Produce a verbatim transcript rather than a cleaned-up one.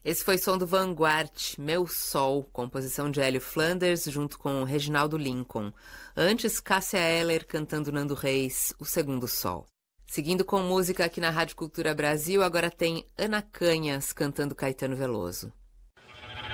Esse foi som do Vanguard, Meu Sol, composição de Hélio Flanders junto com Reginaldo Lincoln. Antes, Cássia Eller cantando Nando Reis, O Segundo Sol. Seguindo com música aqui na Rádio Cultura Brasil, agora tem Ana Canhas cantando Caetano Veloso.